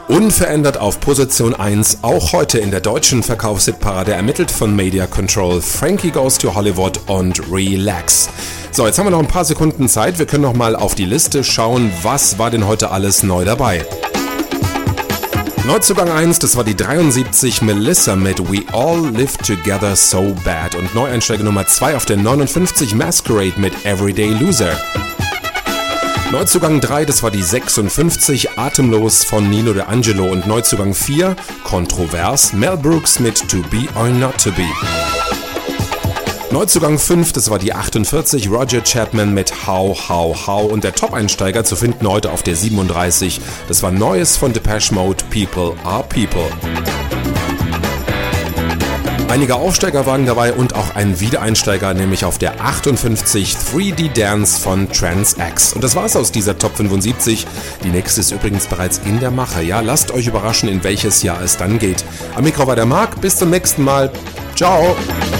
Unverändert auf Position 1, auch heute in der deutschen Verkaufshitparade, ermittelt von Media Control, Frankie Goes to Hollywood und Relax. So, jetzt haben wir noch ein paar Sekunden Zeit, wir können noch mal auf die Liste schauen, was war denn heute alles neu dabei. Neuzugang 1, das war die 73 Melissa mit We All Live Together So Bad und Neueinsteiger Nummer 2 auf der 59 Masquerade mit Everyday Loser. Neuzugang 3, das war die 56 Atemlos von Nino D'Angelo und Neuzugang 4, kontrovers, Mel Brooks mit To Be or Not To Be. Neuzugang 5, das war die 48 Roger Chapman mit How How How und der Top-Einsteiger zu finden heute auf der 37, das war Neues von Depeche Mode, People Are People. Einige Aufsteiger waren dabei und auch ein Wiedereinsteiger, nämlich auf der 58 3D Dance von Trans X. Und das war's aus dieser Top 75. Die nächste ist übrigens bereits in der Mache. Ja, lasst euch überraschen, in welches Jahr es dann geht. Am Mikro war der Marc. Bis zum nächsten Mal. Ciao.